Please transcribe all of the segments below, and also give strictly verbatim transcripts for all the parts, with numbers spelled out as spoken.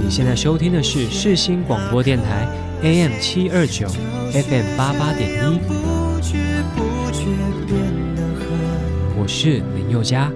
你现在收听的是世新广播电台 A M 七二九 F M 八八点一，我是林宥嘉。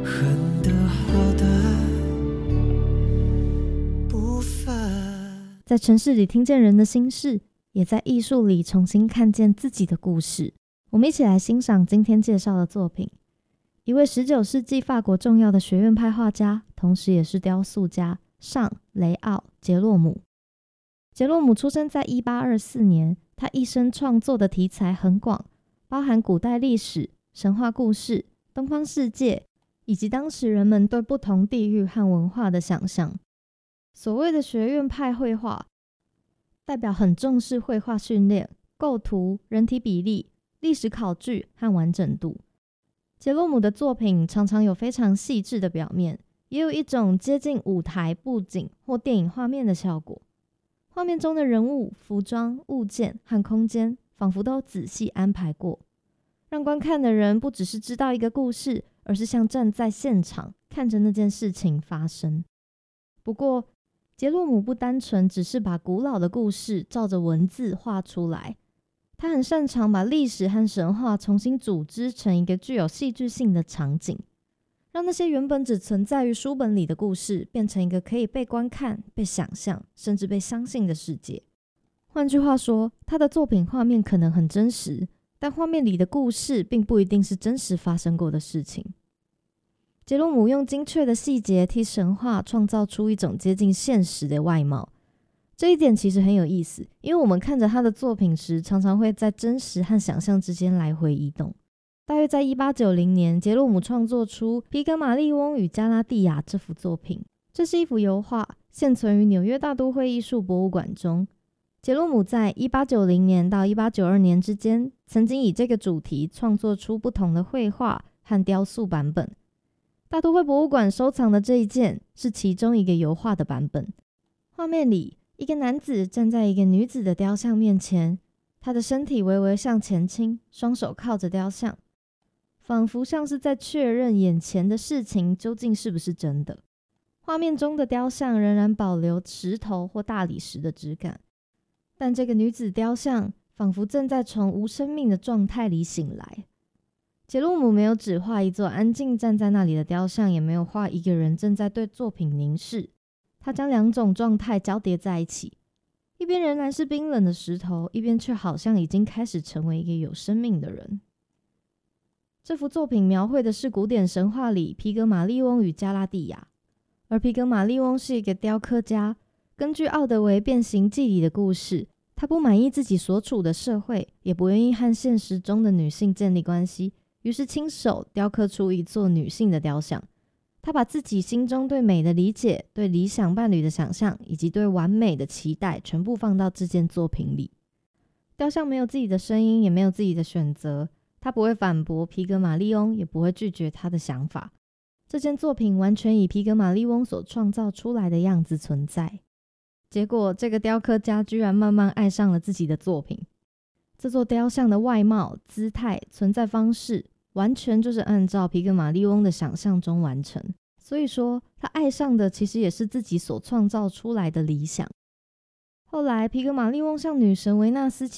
在城市里听见人的心事，也在艺术里重新看见自己的故事。我们一起来欣赏今天介绍的作品。一位十九世纪法国重要的学院派画家，同时也是雕塑家尚·雷奥·杰洛姆。杰洛姆出生在一八二四年，他一生创作的题材很广，包含古代历史、神话故事、东方世界，以及当时人们对不同地域和文化的想象。所谓的学院派绘画，代表很重视绘画训练、构图、人体比例、历史考据和完整度。杰洛姆的作品常常有非常细致的表面，也有一种接近舞台布景或电影画面的效果。画面中的人物、服装、物件和空间仿佛都仔细安排过，让观看的人不只是知道一个故事，而是像站在现场看着那件事情发生。不过杰洛姆不单纯只是把古老的故事照着文字画出来，他很擅长把历史和神话重新组织成一个具有戏剧性的场景，让那些原本只存在于书本里的故事变成一个可以被观看、被想象，甚至被相信的世界。换句话说，他的作品画面可能很真实，但画面里的故事并不一定是真实发生过的事情。杰洛姆用精确的细节替神话创造出一种接近现实的外貌，这一点其实很有意思，因为我们看着他的作品时，常常会在真实和想象之间来回移动。大约在一八九零年，杰洛姆创作出《皮格马利翁与加拉蒂亚》这幅作品。这是一幅油画，现存于纽约大都会艺术博物馆中。杰洛姆在一八九零年到一八九二年之间，曾经以这个主题创作出不同的绘画和雕塑版本。大都会博物馆收藏的这一件是其中一个油画的版本。画面里，一个男子站在一个女子的雕像面前，他的身体微微向前倾，双手靠着雕像，仿佛像是在确认眼前的事情究竟是不是真的。画面中的雕像仍然保留石头或大理石的质感，但这个女子雕像仿佛正在从无生命的状态里醒来。杰洛姆没有只画一座安静站在那里的雕像，也没有画一个人正在对作品凝视，他将两种状态交叠在一起，一边仍然是冰冷的石头，一边却好像已经开始成为一个有生命的人。这幅作品描绘的是古典神话里皮格马利翁与加拉蒂亚，而皮格马利翁是一个雕刻家，根据奥德维《变形记》里的故事，他不满意自己所处的社会，也不愿意和现实中的女性建立关系，于是亲手雕刻出一座女性的雕像。他把自己心中对美的理解、对理想伴侣的想象，以及对完美的期待，全部放到这件作品里。雕像没有自己的声音，也没有自己的选择，他不会反驳皮格马利翁，也不会拒绝他的想法。这件作品完全以皮格马利翁所创造出来的样子存在。结果，这个雕刻家居然慢慢爱上了自己的作品。这座雕像的外貌、姿态、存在方式，完全就是按照皮格马利翁的想象中完成。所以说，他爱上的其实也是自己所创造出来的理想。后来，皮格马利翁向女神维纳斯祈